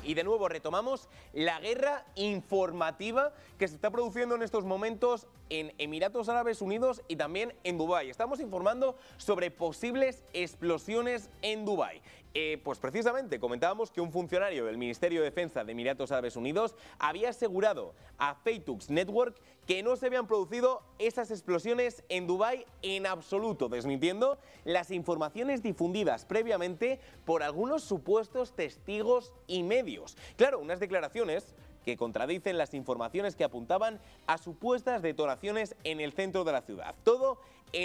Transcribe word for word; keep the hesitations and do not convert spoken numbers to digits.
Y de nuevo retomamos la guerra informativa que se está produciendo en estos momentos en Emiratos Árabes Unidos y también en Dubái. Estamos informando sobre posibles explosiones en Dubái. Eh, pues precisamente comentábamos que un funcionario del Ministerio de Defensa de Emiratos Árabes Unidos había asegurado a Feitux Network que no se habían producido esas explosiones en Dubái en absoluto, desmintiendo las informaciones difundidas previamente por algunos supuestos testigos y medios. Claro, unas declaraciones que contradicen las informaciones que apuntaban a supuestas detonaciones en el centro de la ciudad. Todo en